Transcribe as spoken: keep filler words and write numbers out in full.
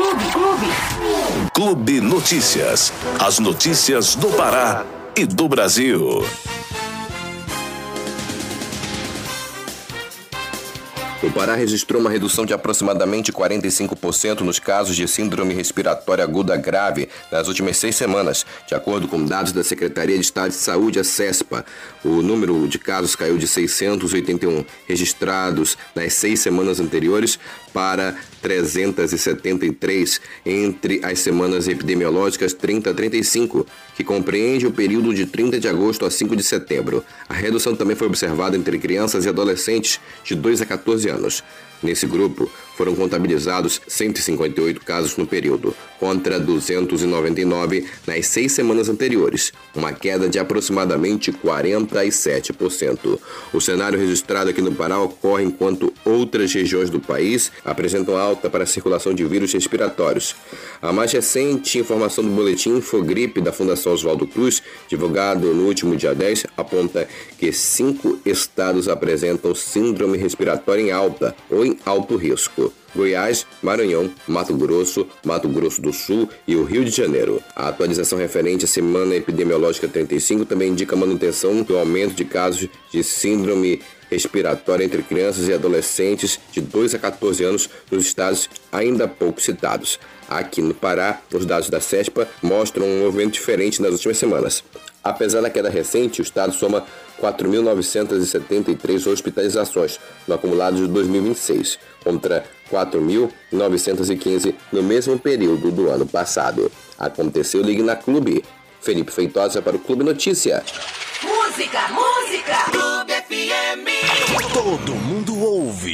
Clube, Clube. Clube Notícias. As notícias do Pará e do Brasil. O Pará registrou uma redução de aproximadamente quarenta e cinco por cento nos casos de síndrome respiratória aguda grave nas últimas seis semanas, de acordo com dados da Secretaria de Estado de Saúde, a SESPA. O número de casos caiu de seiscentos e oitenta e um registrados nas seis semanas anteriores para trezentos e setenta e três entre as semanas epidemiológicas trinta a trinta e cinco, que compreende o período de trinta de agosto a cinco de setembro. A redução também foi observada entre crianças e adolescentes de dois a quatorze anos. Nesse grupo, foram contabilizados cento e cinquenta e oito casos no período, contra duzentos e noventa e nove nas seis semanas anteriores, uma queda de aproximadamente quarenta e sete por cento. O cenário registrado aqui no Pará ocorre enquanto outras regiões do país apresentam alta para a circulação de vírus respiratórios. A mais recente informação do boletim Infogripe da Fundação Oswaldo Cruz, divulgado no último dia dez, aponta que cinco estados apresentam síndrome respiratória em alta ou em alto risco: Goiás, Maranhão, Mato Grosso, Mato Grosso do Sul e o Rio de Janeiro. A atualização referente à semana epidemiológica trinta e cinco também indica a manutenção do aumento de casos de síndrome respiratória entre crianças e adolescentes de dois a quatorze anos nos estados ainda pouco citados. Aqui no Pará, os dados da SESPA mostram um movimento diferente nas últimas semanas. Apesar da queda recente, o estado soma quatro mil novecentas e setenta e três hospitalizações no acumulado de dois mil e vinte e seis, contra quatro mil novecentas e quinze no mesmo período do ano passado. Aconteceu Ligue na Clube. Felipe Feitosa para o Clube Notícia. Música, música. Clube F M. Todo mundo